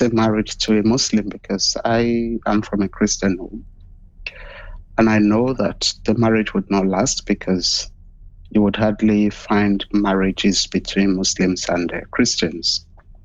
say married to a Muslim because I am from a Christian home. And I know that the marriage would not last because you would hardly find marriages between Muslims and Christians.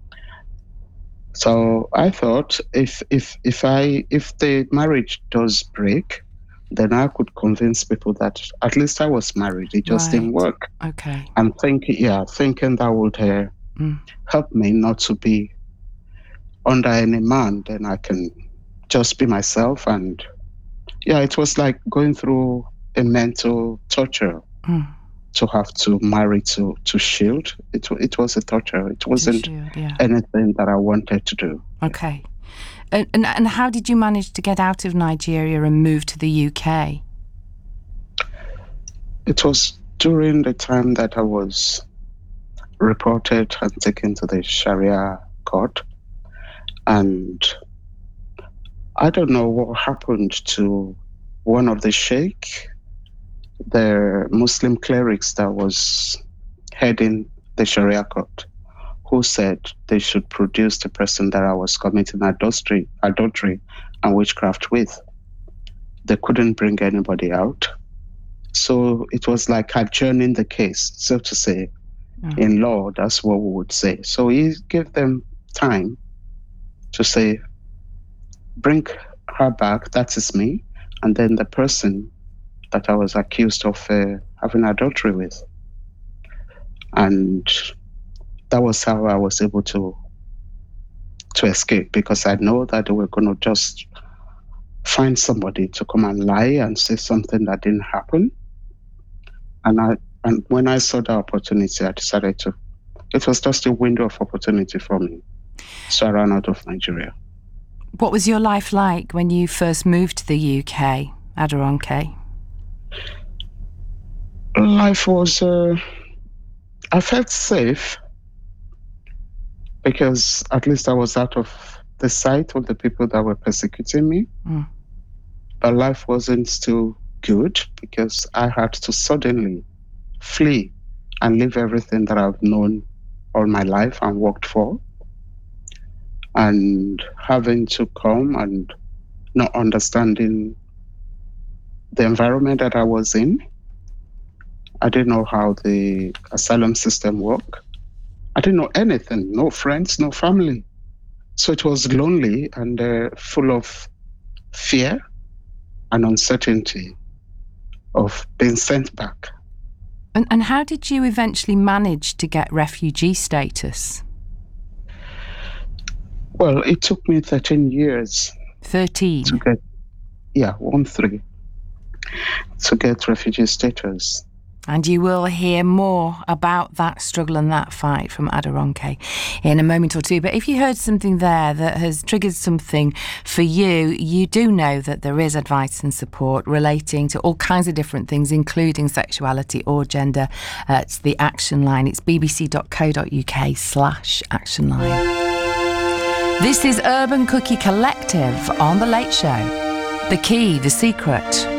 So I thought if the marriage does break, then I could convince people that at least I was married. It just didn't work. Okay. And thinking that would help me not to be under any man. Then I can just be myself. And it was like going through a mental torture to have to marry to shield. It was a torture. It wasn't anything that I wanted to do. Okay. And how did you manage to get out of Nigeria and move to the UK? It was during the time that I was reported and taken to the Sharia court. And I don't know what happened to one of the sheikh, the Muslim clerics that was heading the Sharia court, who said they should produce the person that I was committing adultery and witchcraft with. They couldn't bring anybody out. So it was like adjourning the case, so to say. In law, that's what we would say. So he gave them time to say, bring her back, that is me, and then the person that I was accused of having adultery with. And that was how I was able to escape, because I know that they were going to just find somebody to come and lie and say something that didn't happen. And when I saw the opportunity, I decided to. It was just a window of opportunity for me. So I ran out of Nigeria. What was your life like when you first moved to the UK, Aderonke? Life was... I felt safe because at least I was out of the sight of the people that were persecuting me. But life wasn't still good because I had to suddenly flee and leave everything that I've known all my life and worked for. And having to come and not understanding the environment that I was in. I didn't know how the asylum system worked. I didn't know anything, no friends, no family. So it was lonely and full of fear and uncertainty of being sent back. And how did you eventually manage to get refugee status? Well, it took me 13 years. 13? To get, 13, to get refugee status. And you will hear more about that struggle and that fight from Aderonke in a moment or two. But if you heard something there that has triggered something for you, you do know that there is advice and support relating to all kinds of different things, including sexuality or gender. It's the Action Line. It's bbc.co.uk/Action Line. This is Urban Cookie Collective on The Late Show. The Key, The Secret.